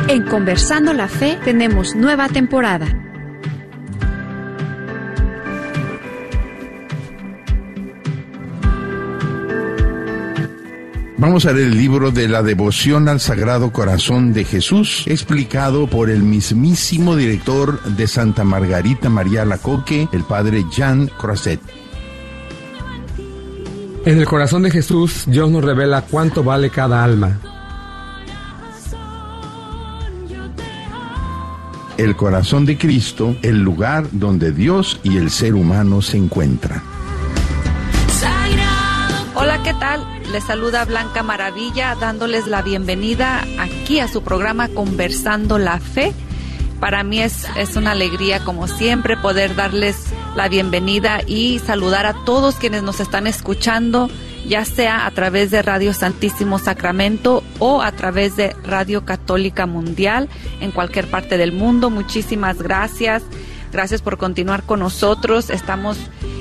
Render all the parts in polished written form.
En Conversando la Fe tenemos nueva temporada. Vamos a leer el libro de la devoción al Sagrado Corazón de Jesús, explicado por el mismísimo director de Santa Margarita María Alacoque, el padre Jean Croiset. En el corazón de Jesús, Dios nos revela cuánto vale cada alma. El corazón de Cristo, el lugar donde Dios y el ser humano se encuentran. Hola, ¿qué tal? Les saluda Blanca Maravilla, dándoles la bienvenida aquí a su programa Conversando la Fe. Para mí es una alegría, como siempre, poder darles la bienvenida y saludar a todos quienes nos están escuchando, ya sea a través de Radio Santísimo Sacramento o a través de Radio Católica Mundial en cualquier parte del mundo. Muchísimas gracias. Gracias por continuar con nosotros. Estamos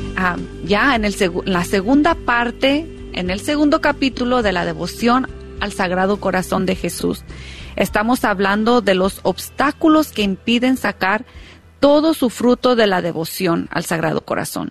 ya en la segunda parte, en el segundo capítulo de la devoción al Sagrado Corazón de Jesús. Estamos hablando de los obstáculos que impiden sacar todo su fruto de la devoción al Sagrado Corazón.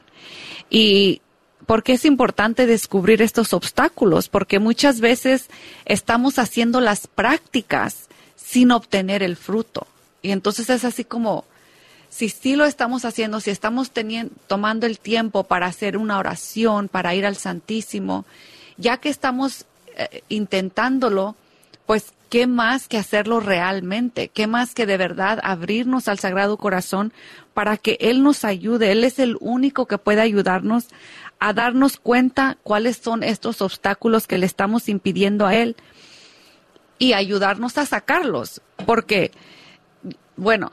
¿Y por qué es importante descubrir estos obstáculos? Porque muchas veces estamos haciendo las prácticas sin obtener el fruto. Y entonces es así como, si sí lo estamos haciendo, si estamos tomando el tiempo para hacer una oración, para ir al Santísimo, ya que estamos intentándolo, pues ¿qué más que hacerlo realmente? ¿Qué más que de verdad abrirnos al Sagrado Corazón para que Él nos ayude? Él es el único que puede ayudarnos a darnos cuenta cuáles son estos obstáculos que le estamos impidiendo a Él y ayudarnos a sacarlos. Porque, bueno,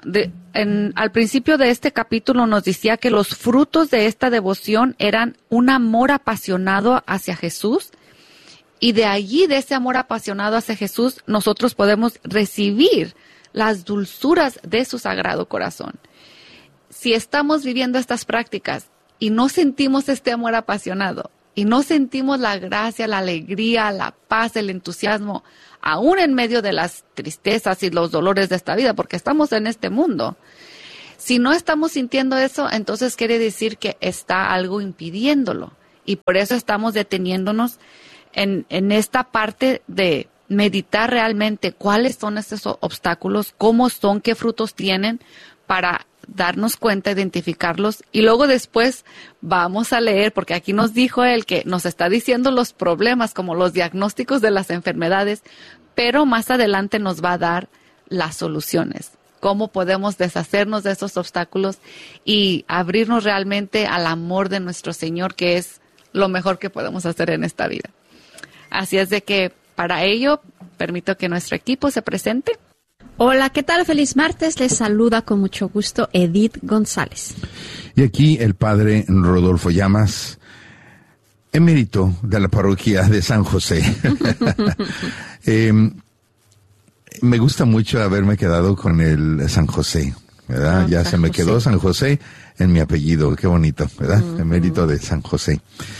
al principio de este capítulo nos decía que los frutos de esta devoción eran un amor apasionado hacia Jesús. Y de allí, de ese amor apasionado hacia Jesús, nosotros podemos recibir las dulzuras de su Sagrado Corazón. Si estamos viviendo estas prácticas y no sentimos este amor apasionado, y no sentimos la gracia, la alegría, la paz, el entusiasmo, aún en medio de las tristezas y los dolores de esta vida, porque estamos en este mundo. Si no estamos sintiendo eso, entonces quiere decir que está algo impidiéndolo. Y por eso estamos deteniéndonos en esta parte de meditar realmente cuáles son estos obstáculos, cómo son, qué frutos tienen, para darnos cuenta, identificarlos, y luego después vamos a leer, porque aquí nos dijo él que nos está diciendo los problemas como los diagnósticos de las enfermedades, pero más adelante nos va a dar las soluciones, cómo podemos deshacernos de esos obstáculos y abrirnos realmente al amor de nuestro Señor, que es lo mejor que podemos hacer en esta vida. Así es de que para ello permito que nuestro equipo se presente. Hola, ¿qué tal? Feliz martes. Les saluda con mucho gusto Edith González. Y aquí el padre Rodolfo Llamas, emérito de la parroquia de San José. Me gusta mucho haberme quedado con el San José, ¿verdad? Ya se me quedó San José en mi apellido. Qué bonito, ¿verdad? Emérito de San José.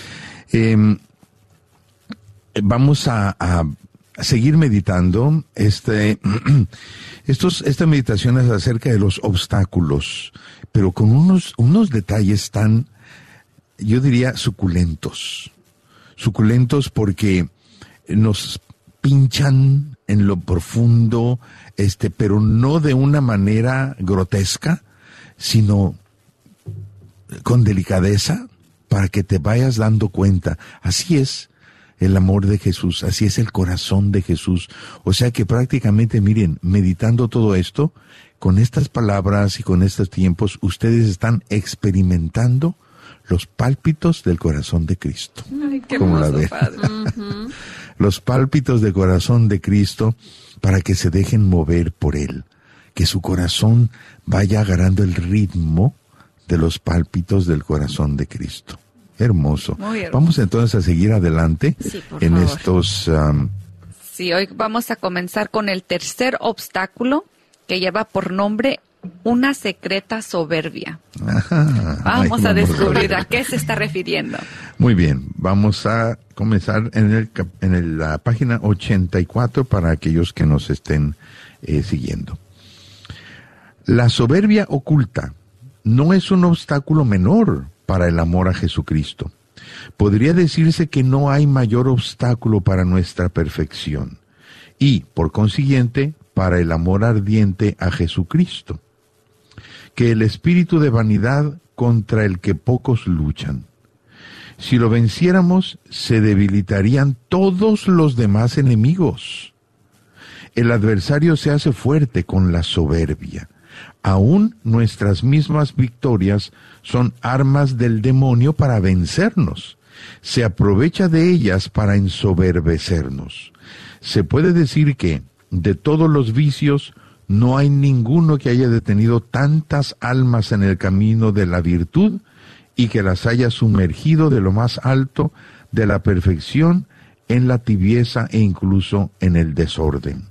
Vamos a seguir meditando estas meditaciones acerca de los obstáculos, pero con unos detalles tan, yo diría, suculentos porque nos pinchan en lo profundo, pero no de una manera grotesca, sino con delicadeza, para que te vayas dando cuenta. Así es el amor de Jesús, así es el corazón de Jesús. O sea que prácticamente, miren, meditando todo esto, con estas palabras y con estos tiempos, ustedes están experimentando los pálpitos del corazón de Cristo. Ay, qué ¿Cómo la hermoso, ven? Padre. Los pálpitos del corazón de Cristo, para que se dejen mover por Él, que su corazón vaya agarrando el ritmo de los pálpitos del corazón de Cristo. Hermoso. Muy hermoso. Vamos entonces a seguir adelante en favor. estos... Sí, hoy vamos a comenzar con el tercer obstáculo, que lleva por nombre una secreta soberbia. Ajá. Vamos a descubrir a qué se está refiriendo. Muy bien, vamos a comenzar en la página 84 para aquellos que nos estén siguiendo. La soberbia oculta no es un obstáculo menor para el amor a Jesucristo. Podría decirse que no hay mayor obstáculo para nuestra perfección y, por consiguiente, para el amor ardiente a Jesucristo, que el espíritu de vanidad contra el que pocos luchan. Si lo venciéramos, se debilitarían todos los demás enemigos. El adversario se hace fuerte con la soberbia. Aún nuestras mismas victorias son armas del demonio para vencernos. Se aprovecha de ellas para ensoberbecernos. Se puede decir que, de todos los vicios, no hay ninguno que haya detenido tantas almas en el camino de la virtud y que las haya sumergido de lo más alto de la perfección en la tibieza e incluso en el desorden.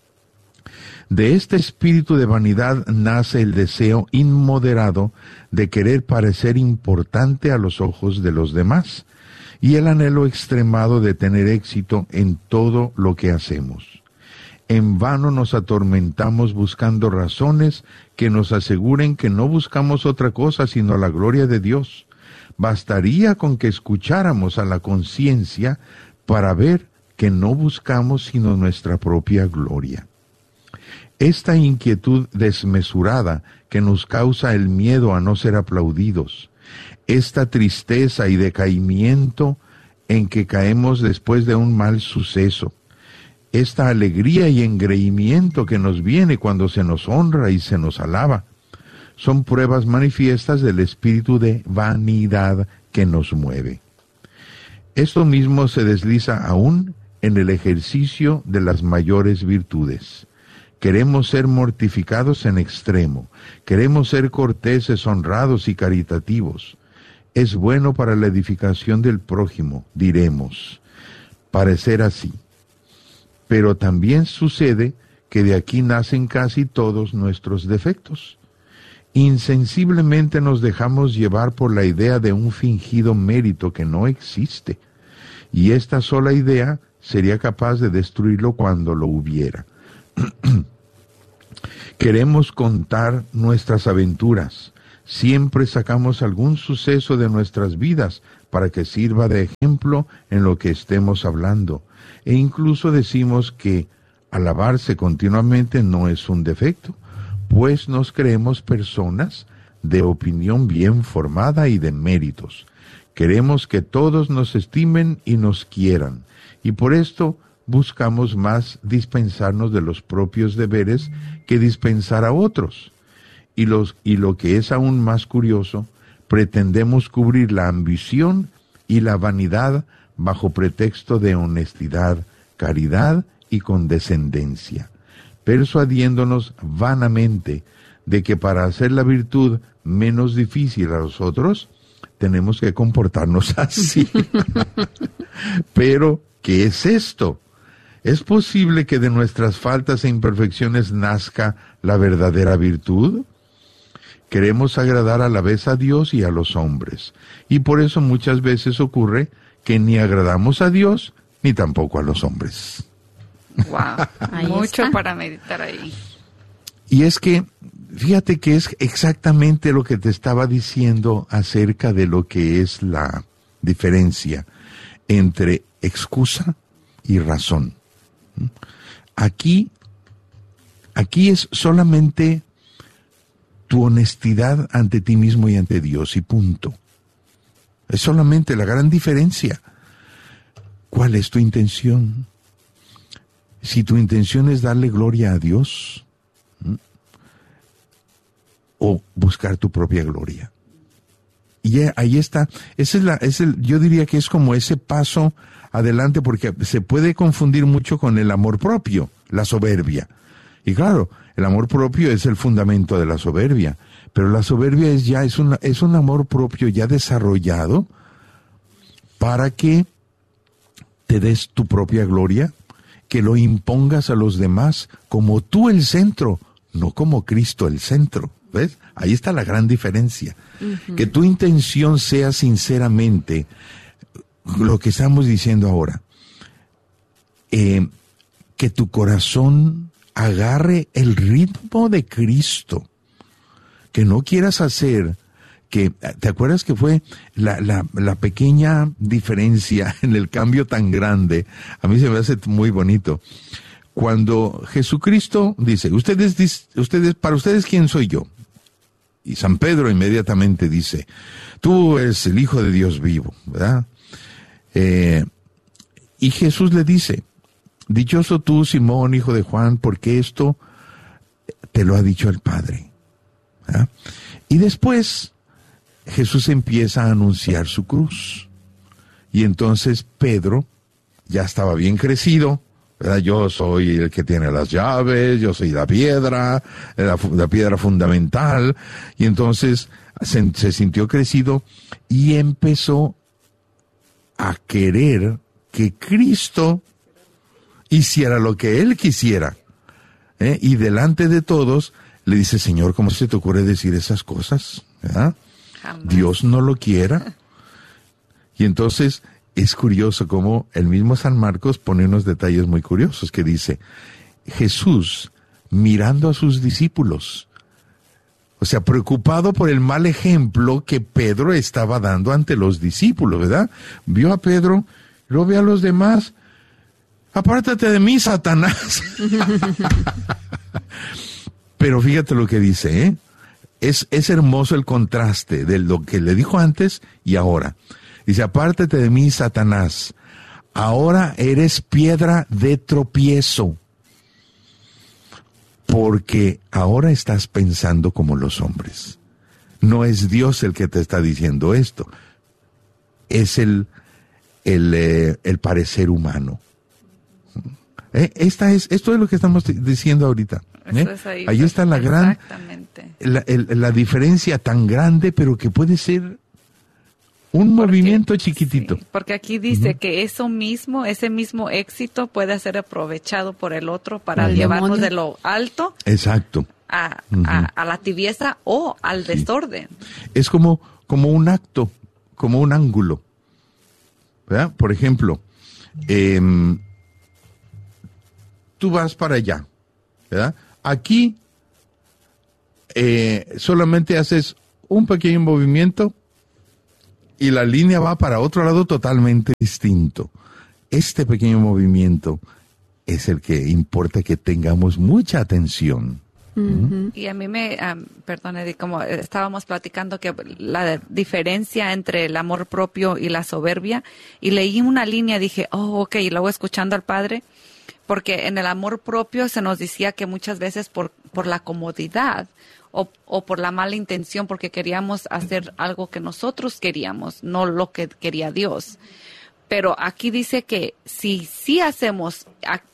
De este espíritu de vanidad nace el deseo inmoderado de querer parecer importante a los ojos de los demás y el anhelo extremado de tener éxito en todo lo que hacemos. En vano nos atormentamos buscando razones que nos aseguren que no buscamos otra cosa sino la gloria de Dios. Bastaría con que escucháramos a la conciencia para ver que no buscamos sino nuestra propia gloria. Esta inquietud desmesurada que nos causa el miedo a no ser aplaudidos, esta tristeza y decaimiento en que caemos después de un mal suceso, esta alegría y engreimiento que nos viene cuando se nos honra y se nos alaba, son pruebas manifiestas del espíritu de vanidad que nos mueve. Esto mismo se desliza aún en el ejercicio de las mayores virtudes. Queremos ser mortificados en extremo, queremos ser corteses, honrados y caritativos. Es bueno para la edificación del prójimo, diremos, parecer así. Pero también sucede que de aquí nacen casi todos nuestros defectos. Insensiblemente nos dejamos llevar por la idea de un fingido mérito que no existe, y esta sola idea sería capaz de destruirlo cuando lo hubiera. Queremos contar nuestras aventuras. Siempre sacamos algún suceso de nuestras vidas para que sirva de ejemplo en lo que estemos hablando. E incluso decimos que alabarse continuamente no es un defecto, pues nos creemos personas de opinión bien formada y de méritos. Queremos que todos nos estimen y nos quieran, y por esto buscamos más dispensarnos de los propios deberes que dispensar a otros. Y lo que es aún más curioso, pretendemos cubrir la ambición y la vanidad bajo pretexto de honestidad, caridad y condescendencia, persuadiéndonos vanamente de que para hacer la virtud menos difícil a los otros, tenemos que comportarnos así. Pero, ¿qué es esto? ¿Es posible que de nuestras faltas e imperfecciones nazca la verdadera virtud? Queremos agradar a la vez a Dios y a los hombres, y por eso muchas veces ocurre que ni agradamos a Dios ni tampoco a los hombres. Wow, mucho está para meditar ahí. Y es que, fíjate que es exactamente lo que te estaba diciendo acerca de lo que es la diferencia entre excusa y razón. Aquí es solamente tu honestidad ante ti mismo y ante Dios, y punto. Es solamente la gran diferencia. ¿Cuál es tu intención? Si tu intención es darle gloria a Dios, o buscar tu propia gloria. Y ahí está. Yo diría que es como ese paso adelante, porque se puede confundir mucho con el amor propio, la soberbia. Y claro, el amor propio es el fundamento de la soberbia, pero la soberbia es un amor propio ya desarrollado para que te des tu propia gloria, que lo impongas a los demás como tú el centro, no como Cristo el centro. ¿Ves? Ahí está la gran diferencia. Que tu intención sea sinceramente lo que estamos diciendo ahora. Que tu corazón agarre el ritmo de Cristo. Que no quieras hacer que, ¿te acuerdas que fue la pequeña diferencia en el cambio tan grande? A mí se me hace muy bonito. Cuando Jesucristo dice, para ustedes, ¿quién soy yo? Y San Pedro inmediatamente dice, tú eres el Hijo de Dios vivo, ¿verdad? Y Jesús le dice, dichoso tú, Simón, hijo de Juan, porque esto te lo ha dicho el Padre. ¿Verdad? Y después Jesús empieza a anunciar su cruz. Y entonces Pedro ya estaba bien crecido, ¿verdad? Yo soy el que tiene las llaves, yo soy la piedra fundamental. Y entonces se sintió crecido y empezó a querer que Cristo hiciera lo que él quisiera. Y delante de todos le dice, Señor, ¿cómo se te ocurre decir esas cosas? ¿Verdad? Jamás. Dios no lo quiera. Y entonces es curioso cómo el mismo San Marcos pone unos detalles muy curiosos que dice, Jesús mirando a sus discípulos, o sea, preocupado por el mal ejemplo que Pedro estaba dando ante los discípulos, ¿verdad? Vio a Pedro, luego ve a los demás, apártate de mí, Satanás. Pero fíjate lo que dice, ¿eh? Es hermoso el contraste de lo que le dijo antes y ahora. Dice, apártate de mí, Satanás. Ahora eres piedra de tropiezo. Porque ahora estás pensando como los hombres. No es Dios el que te está diciendo esto. Es el parecer humano. Esto es lo que estamos diciendo ahorita. Ahí está la gran, la diferencia tan grande, pero que puede ser un movimiento chiquitito. Sí, porque aquí dice que ese mismo éxito puede ser aprovechado por el otro para llevarnos de lo alto. Exacto. A la tibieza o al desorden. Es como un acto, como un ángulo. ¿Verdad? Por ejemplo, tú vas para allá, ¿verdad? Aquí solamente haces un pequeño movimiento y la línea va para otro lado totalmente distinto. Este pequeño movimiento es el que importa que tengamos mucha atención. Y a mí perdón, Edith, como estábamos platicando que la diferencia entre el amor propio y la soberbia, y leí una línea, dije, y luego escuchando al Padre, porque en el amor propio se nos decía que muchas veces por la comodidad o por la mala intención, porque queríamos hacer algo que nosotros queríamos, no lo que quería Dios. Pero aquí dice que si hacemos...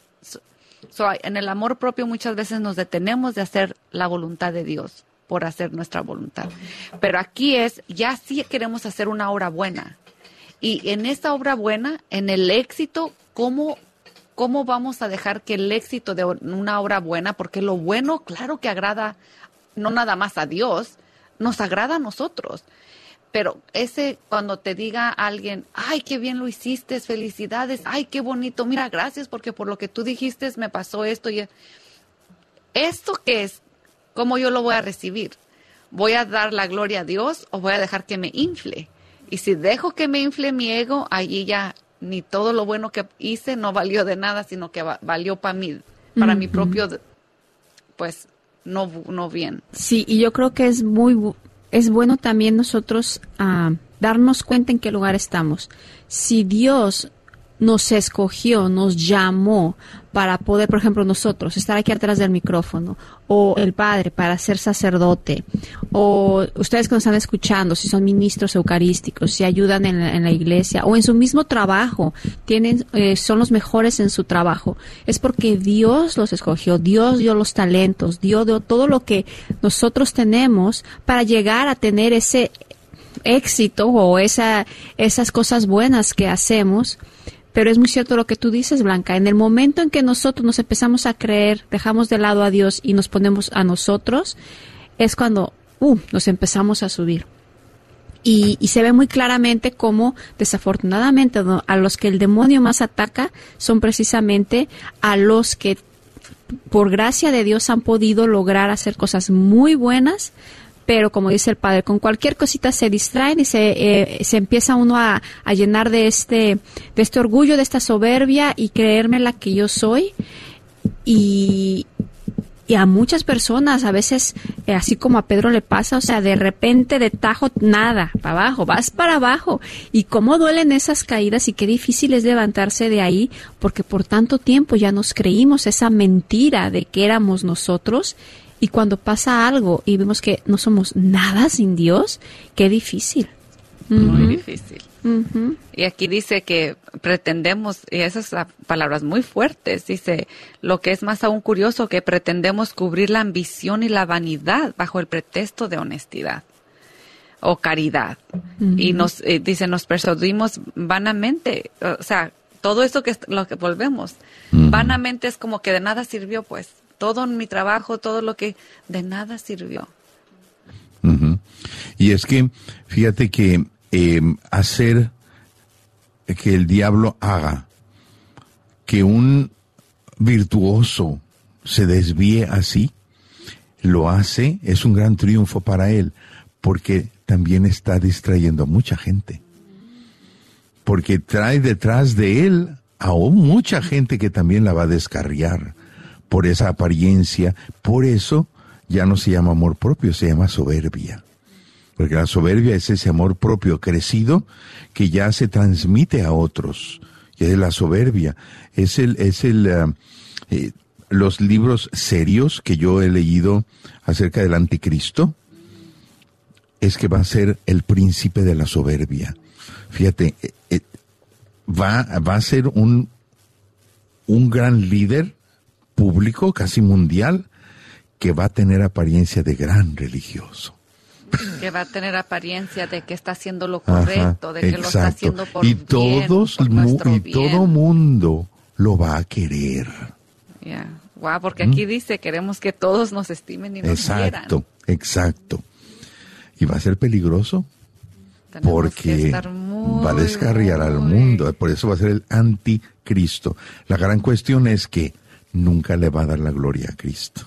en el amor propio muchas veces nos detenemos de hacer la voluntad de Dios por hacer nuestra voluntad. Pero aquí ya sí queremos hacer una obra buena. Y en esta obra buena, en el éxito, ¿cómo vamos a dejar que el éxito de una obra buena, porque lo bueno, claro que agrada no nada más a Dios, nos agrada a nosotros. Pero cuando te diga alguien, ay, qué bien lo hiciste, felicidades, ay, qué bonito, mira, gracias porque por lo que tú dijiste me pasó esto. ¿Esto qué es? ¿Cómo yo lo voy a recibir? ¿Voy a dar la gloria a Dios o voy a dejar que me infle? Y si dejo que me infle mi ego, allí ya ni todo lo bueno que hice no valió de nada, sino que valió para mi propio, pues, no bien. Sí, y yo creo que es bueno también nosotros darnos cuenta en qué lugar estamos. Si Dios nos escogió, nos llamó para poder, por ejemplo, nosotros estar aquí atrás del micrófono, o el Padre para ser sacerdote, o ustedes que nos están escuchando, si son ministros eucarísticos, si ayudan en la iglesia, o en su mismo trabajo, son los mejores en su trabajo, es porque Dios los escogió, Dios dio los talentos, Dios dio todo lo que nosotros tenemos para llegar a tener ese éxito o esas cosas buenas que hacemos. Pero es muy cierto lo que tú dices, Blanca. En el momento en que nosotros nos empezamos a creer, dejamos de lado a Dios y nos ponemos a nosotros, es cuando nos empezamos a subir. Y se ve muy claramente cómo, desafortunadamente, a los que el demonio más ataca son precisamente a los que, por gracia de Dios, han podido lograr hacer cosas muy buenas, pero como dice el Padre, con cualquier cosita se distraen y se empieza uno a llenar de este orgullo, de esta soberbia y creerme la que yo soy. Y a muchas personas, a veces, así como a Pedro le pasa, o sea, de repente, de tajo, nada, para abajo, vas para abajo. Y cómo duelen esas caídas y qué difícil es levantarse de ahí, porque por tanto tiempo ya nos creímos esa mentira de que éramos nosotros, y cuando pasa algo y vemos que no somos nada sin Dios, qué difícil. Muy difícil. Uh-huh. Y aquí dice que pretendemos, y esas palabras muy fuertes, dice, lo que es más aún curioso, que pretendemos cubrir la ambición y la vanidad bajo el pretexto de honestidad o caridad. Uh-huh. Y dice, nos persuadimos vanamente, o sea, todo eso lo que volvemos, vanamente es como que de nada sirvió, pues, todo en mi trabajo, todo lo que de nada sirvió. Uh-huh. Y es que, fíjate que hacer que el diablo haga que un virtuoso se desvíe así, lo hace, es un gran triunfo para él, porque también está distrayendo a mucha gente. Porque trae detrás de él a mucha gente que también la va a descarriar por esa apariencia. Por eso ya no se llama amor propio, se llama soberbia. Porque la soberbia es ese amor propio crecido que ya se transmite a otros. Y es la soberbia. Los libros serios que yo he leído acerca del anticristo, es que va a ser el príncipe de la soberbia. Fíjate, va a ser un gran líder público, casi mundial, que va a tener apariencia de gran religioso. Que va a tener apariencia de que está haciendo lo correcto, ajá, de que exacto. lo está haciendo por y bien, todo mundo lo va a querer. Yeah. Wow, porque aquí dice, queremos que todos nos estimen y nos quieran. Exacto. Y va a ser peligroso. Tenemos porque va a descarriar al mundo. Por eso va a ser el anticristo. La gran cuestión es que nunca le va a dar la gloria a Cristo.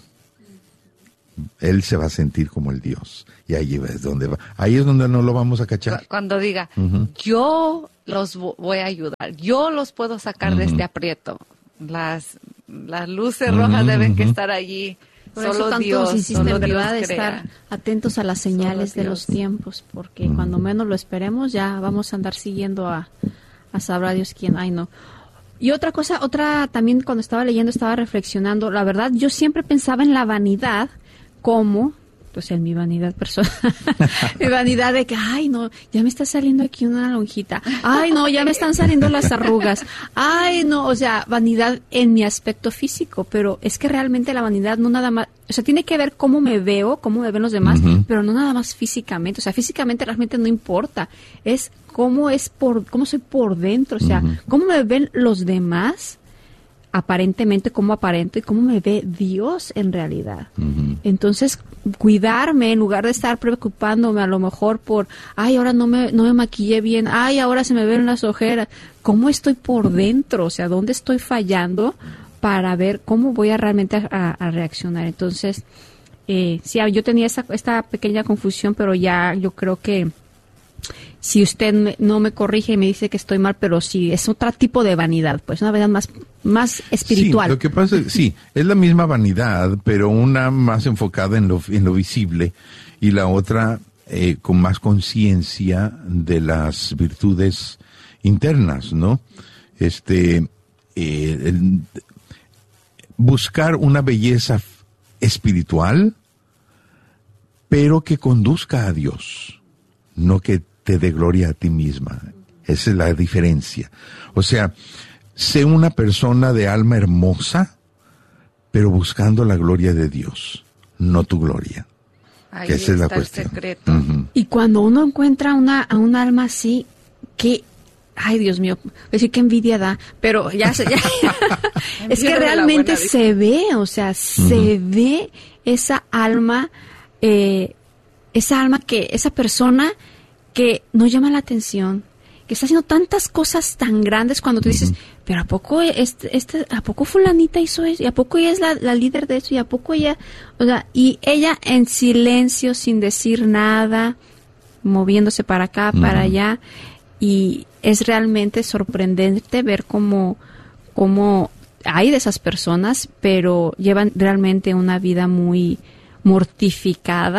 Él se va a sentir como el Dios. Y ahí es donde va. Ahí es donde no lo vamos a cachar. Cuando diga, yo los voy a ayudar, yo los puedo sacar de este aprieto. Las luces rojas deben que estar allí. Por solo eso Dios, tantos insisten, solo ¿verdad?, de Dios estar crea. atentos a las señales de los tiempos, porque cuando menos lo esperemos ya vamos a andar siguiendo a sabrá Dios quién. Ay, no. Y otra también cuando estaba leyendo, estaba reflexionando, la verdad, yo siempre pensaba en la vanidad como, pues en mi vanidad personal, mi vanidad de que, ay, no, ya me está saliendo aquí una lonjita, ay, no, ya me están saliendo las arrugas, ay, no, o sea, vanidad en mi aspecto físico, pero es que realmente la vanidad no nada más, o sea, tiene que ver cómo me ven los demás, pero no nada más físicamente, o sea, físicamente realmente no importa, es cómo soy por dentro, o sea, cómo me ven los demás, aparentemente cómo aparento y cómo me ve Dios en realidad. Entonces, cuidarme en lugar de estar preocupándome a lo mejor por, ay, ahora no me maquillé bien, ay, ahora se me ven las ojeras. ¿Cómo estoy por dentro? O sea, ¿dónde estoy fallando para ver cómo voy a realmente a reaccionar? Entonces, sí, yo tenía esta pequeña confusión, pero ya yo creo que si usted no me corrige y me dice que estoy mal, pero sí, es otro tipo de vanidad, pues una vanidad más espiritual. Sí, lo que pasa es, sí, es la misma vanidad, pero una más enfocada en lo visible y la otra con más conciencia de las virtudes internas, ¿no? Buscar una belleza espiritual, pero que conduzca a Dios, no que te dé gloria a ti misma. Esa es la diferencia. O sea, sé una persona de alma hermosa, pero buscando la gloria de Dios, no tu gloria. Ahí que esa es la está el cuestión. secreto. Y cuando uno encuentra a un alma así, que ay, Dios mío, decir que envidia da, pero ya es que realmente se ve, o sea, se ve esa alma esa persona que no llama la atención, que está haciendo tantas cosas tan grandes cuando tú dices, pero ¿a poco ¿a poco fulanita hizo eso? ¿Y a poco ella es la líder de eso? ¿Y a poco ella? O sea, y ella en silencio, sin decir nada, moviéndose para acá, para allá, y es realmente sorprendente ver cómo hay de esas personas, pero llevan realmente una vida muy mortificada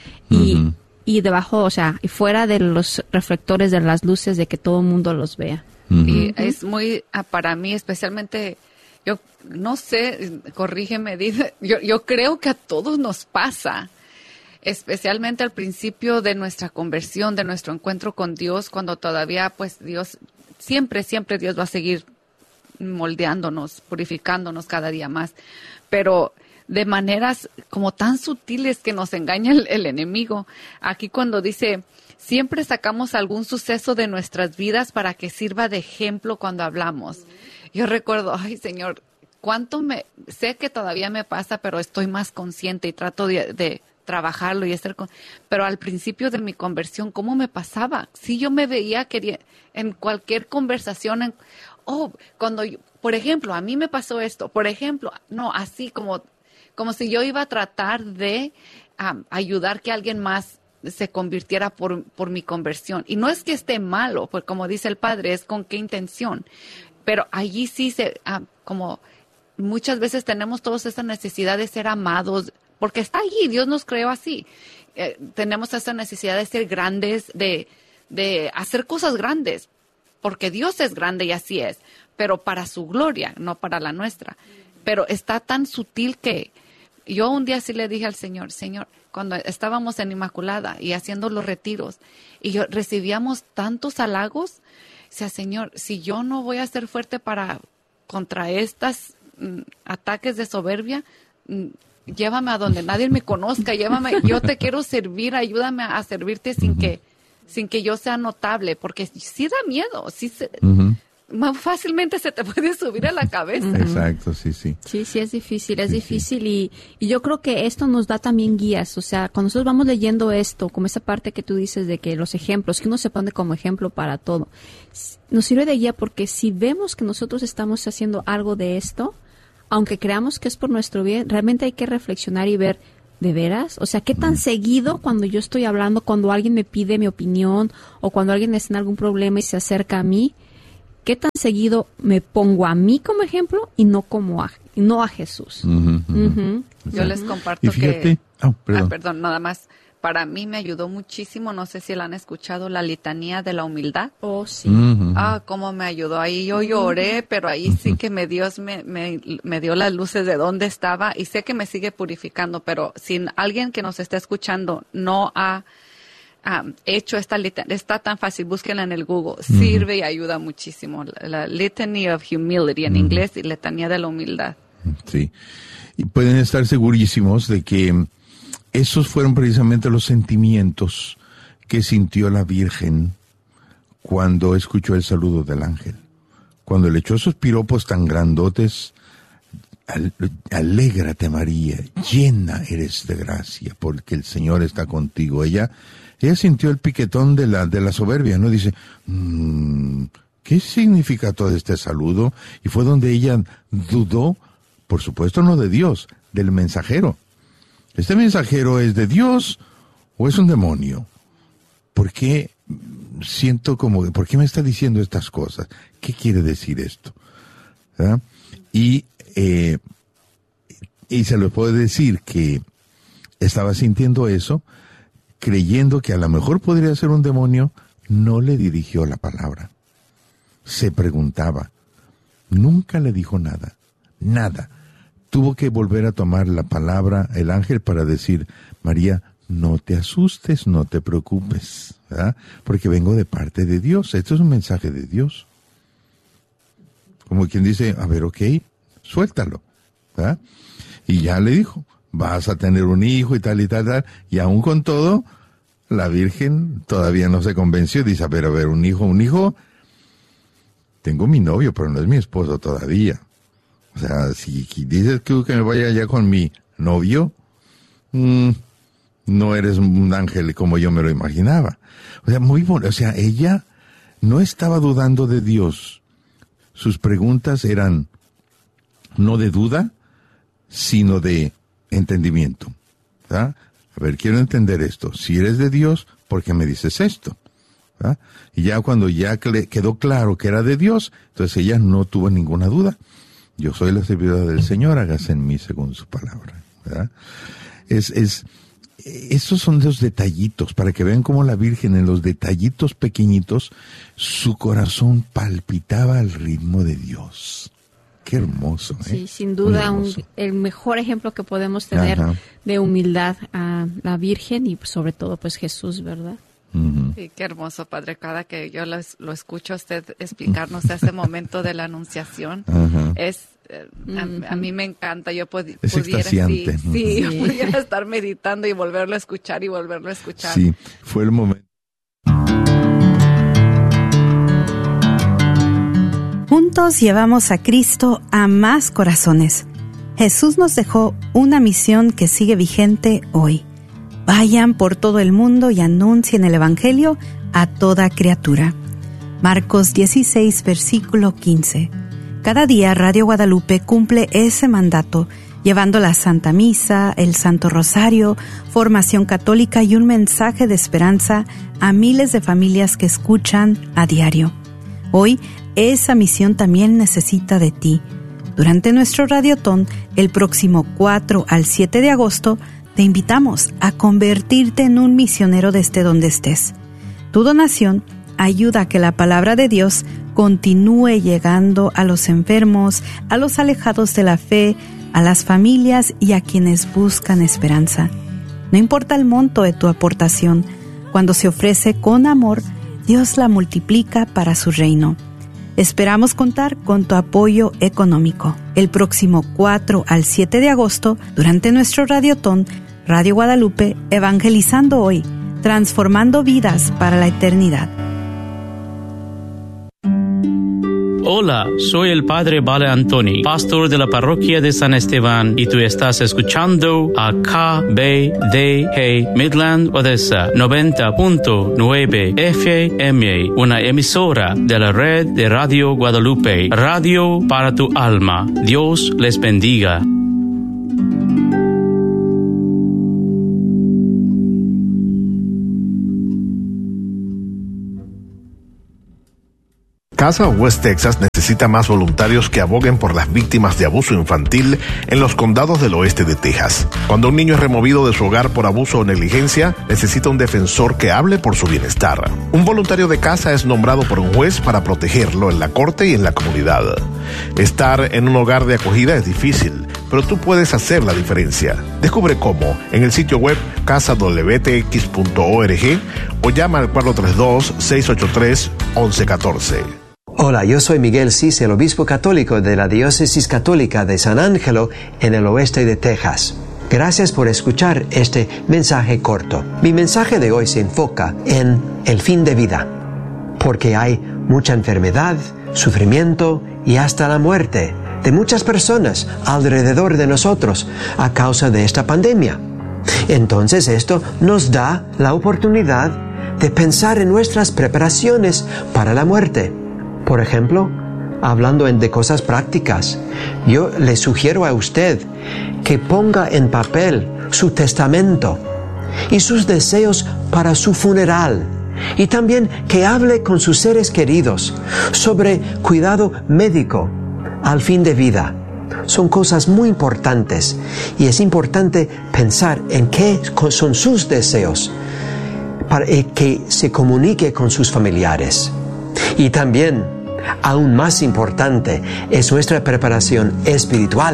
y debajo, o sea, y fuera de los reflectores de las luces de que todo el mundo los vea. Y es muy, para mí especialmente, yo no sé, corrígeme, dice, yo creo que a todos nos pasa, especialmente al principio de nuestra conversión, de nuestro encuentro con Dios, cuando todavía, pues, Dios, siempre Dios va a seguir moldeándonos, purificándonos cada día más, pero de maneras como tan sutiles que nos engaña el enemigo. Aquí cuando dice, siempre sacamos algún suceso de nuestras vidas para que sirva de ejemplo cuando hablamos. Yo recuerdo, ay, Señor, sé que todavía me pasa, pero estoy más consciente y trato de trabajarlo y pero al principio de mi conversión, ¿cómo me pasaba? Si yo me veía en cualquier conversación, cuando, por ejemplo, a mí me pasó esto, por ejemplo, no, así como si yo iba a tratar de ayudar que alguien más se convirtiera por mi conversión. Y no es que esté malo, pues como dice el Padre, es con qué intención. Pero allí sí como muchas veces tenemos toda esa necesidad de ser amados, porque está allí, Dios nos creó así. Tenemos esa necesidad de ser grandes, de hacer cosas grandes, porque Dios es grande y así es, pero para su gloria, no para la nuestra. Pero está tan sutil que yo un día sí le dije al Señor, cuando estábamos en Inmaculada y haciendo los retiros, y recibíamos tantos halagos, decía, Señor, si yo no voy a ser fuerte contra estos ataques de soberbia, llévame a donde nadie me conozca, yo te quiero servir, ayúdame a servirte sin que yo sea notable, porque sí da miedo, más fácilmente se te puede subir a la cabeza. Exacto, sí. Sí, es difícil y yo creo que esto nos da también guías, o sea, cuando nosotros vamos leyendo esto, como esa parte que tú dices de que los ejemplos, que uno se pone como ejemplo para todo, nos sirve de guía porque si vemos que nosotros estamos haciendo algo de esto, aunque creamos que es por nuestro bien, realmente hay que reflexionar y ver, ¿de veras? O sea, ¿qué tan seguido cuando yo estoy hablando, cuando alguien me pide mi opinión o cuando alguien está en algún problema y se acerca a mí, qué tan seguido me pongo a mí como ejemplo y no a Jesús? Yo les comparto y fíjate, perdón, nada más. Para mí me ayudó muchísimo, no sé si la han escuchado, la litanía de la humildad. Oh, sí. Cómo me ayudó. Ahí yo lloré, pero ahí sí que Dios me dio las luces de dónde estaba y sé que me sigue purificando, pero si alguien que nos está escuchando no ha hecho esta litanía, está tan fácil, búsquenla en el Google, sirve y ayuda muchísimo. La Litany of Humility en inglés y litanía de la humildad. Sí, y pueden estar segurísimos de que esos fueron precisamente los sentimientos que sintió la Virgen cuando escuchó el saludo del ángel. Cuando le echó esos piropos tan grandotes, alégrate María, llena eres de gracia, porque el Señor está contigo. Ella sintió el piquetón de la soberbia, ¿no? Dice, ¿qué significa todo este saludo? Y fue donde ella dudó, por supuesto no de Dios, del mensajero. ¿Este mensajero es de Dios o es un demonio? ¿Por qué por qué me está diciendo estas cosas? ¿Qué quiere decir esto? ¿Verdad? Y se lo puedo decir que estaba sintiendo eso, creyendo que a lo mejor podría ser un demonio, no le dirigió la palabra. Se preguntaba, nunca le dijo nada. Tuvo que volver a tomar la palabra el ángel para decir, María, no te asustes, no te preocupes, ¿verdad? Porque vengo de parte de Dios. Esto es un mensaje de Dios. Como quien dice, a ver, ok, suéltalo, ¿verdad? Y ya le dijo, vas a tener un hijo y tal, y aún con todo, la Virgen todavía no se convenció. Dice, a ver, un hijo, tengo mi novio, pero no es mi esposo todavía. O sea, si dices que me vaya ya con mi novio, no eres un ángel como yo me lo imaginaba. O sea, muy bueno. O sea, ella no estaba dudando de Dios. Sus preguntas eran no de duda, sino de entendimiento. ¿Verdad? A ver, quiero entender esto. Si eres de Dios, ¿por qué me dices esto? ¿Verdad? Y ya cuando ya quedó claro que era de Dios, entonces ella no tuvo ninguna duda. Yo soy la servidora del Señor, hágase en mí según su palabra. ¿Verdad? Esos son los detallitos, para que vean cómo la Virgen en los detallitos pequeñitos, su corazón palpitaba al ritmo de Dios. Qué hermoso, ¿eh? Sí, sin duda, el mejor ejemplo que podemos tener de humildad a la Virgen y sobre todo, pues, Jesús, ¿verdad? Uh-huh. Sí, qué hermoso, Padre. Cada que yo lo escucho a usted explicarnos ese momento de la Anunciación, uh-huh. A mí me encanta. Yo pudiera estar meditando y volverlo a escuchar y volverlo a escuchar. Sí, fue el momento. Juntos llevamos a Cristo a más corazones. Jesús nos dejó una misión que sigue vigente hoy. Vayan por todo el mundo y anuncien el Evangelio a toda criatura. Marcos 16, versículo 15. Cada día Radio Guadalupe cumple ese mandato, llevando la Santa Misa, el Santo Rosario, formación católica y un mensaje de esperanza a miles de familias que escuchan a diario. Hoy, esa misión también necesita de ti. Durante nuestro Radiotón, el próximo 4 al 7 de agosto, te invitamos a convertirte en un misionero desde donde estés. Tu donación ayuda a que la palabra de Dios continúe llegando a los enfermos, a los alejados de la fe, a las familias y a quienes buscan esperanza. No importa el monto de tu aportación, cuando se ofrece con amor, Dios la multiplica para su reino. Esperamos contar con tu apoyo económico. El próximo 4 al 7 de agosto, durante nuestro Radiotón, Radio Guadalupe, evangelizando hoy, transformando vidas para la eternidad. Hola, soy el Padre Vale Antoni, pastor de la parroquia de San Esteban, y tú estás escuchando a KBDG Midland Odessa 90.9 FM, una emisora de la red de Radio Guadalupe, radio para tu alma. Dios les bendiga. Casa West Texas necesita más voluntarios que aboguen por las víctimas de abuso infantil en los condados del oeste de Texas. Cuando un niño es removido de su hogar por abuso o negligencia, necesita un defensor que hable por su bienestar. Un voluntario de casa es nombrado por un juez para protegerlo en la corte y en la comunidad. Estar en un hogar de acogida es difícil, pero tú puedes hacer la diferencia. Descubre cómo en el sitio web casadwtx.org o llama al 432-683-1114. Hola, yo soy Miguel Cis, el obispo católico de la Diócesis Católica de San Ángelo en el oeste de Texas. Gracias por escuchar este mensaje corto. Mi mensaje de hoy se enfoca en el fin de vida, porque hay mucha enfermedad, sufrimiento y hasta la muerte de muchas personas alrededor de nosotros a causa de esta pandemia. Entonces esto nos da la oportunidad de pensar en nuestras preparaciones para la muerte. Por ejemplo, hablando de cosas prácticas, yo le sugiero a usted que ponga en papel su testamento y sus deseos para su funeral, y también que hable con sus seres queridos sobre cuidado médico al fin de vida. Son cosas muy importantes y es importante pensar en qué son sus deseos para que se comunique con sus familiares. Y también, aún más importante, es nuestra preparación espiritual.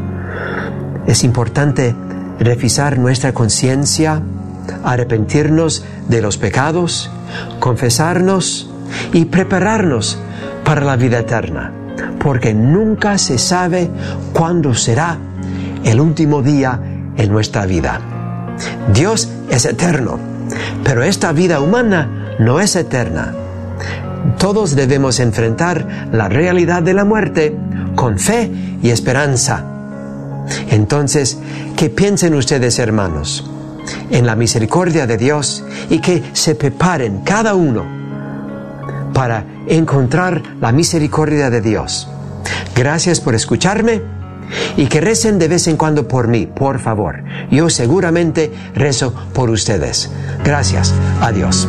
Es importante revisar nuestra conciencia, arrepentirnos de los pecados, confesarnos y prepararnos para la vida eterna, porque nunca se sabe cuándo será el último día en nuestra vida. Dios es eterno, pero esta vida humana no es eterna. Todos debemos enfrentar la realidad de la muerte con fe y esperanza. Entonces, ¿qué piensen ustedes, hermanos, en la misericordia de Dios, y que se preparen cada uno para encontrar la misericordia de Dios? Gracias por escucharme, y que recen de vez en cuando por mí, por favor. Yo seguramente rezo por ustedes. Gracias. Adiós.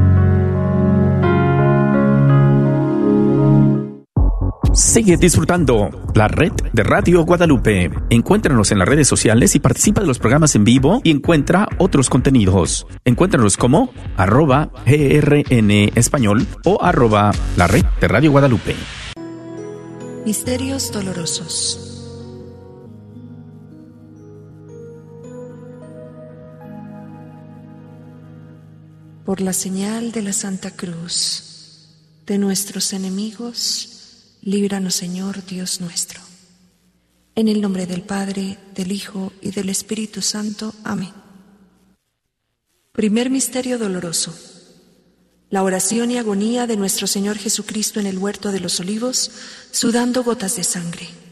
Sigue disfrutando la red de Radio Guadalupe. Encuéntranos en las redes sociales y participa de los programas en vivo y encuentra otros contenidos. Encuéntranos como @GRN Español o @la red de Radio Guadalupe. Misterios dolorosos. Por la señal de la Santa Cruz, de nuestros enemigos, líbranos, Señor Dios nuestro. En el nombre del Padre, del Hijo y del Espíritu Santo. Amén. Primer misterio doloroso. La oración y agonía de nuestro Señor Jesucristo en el huerto de los Olivos, sudando gotas de sangre.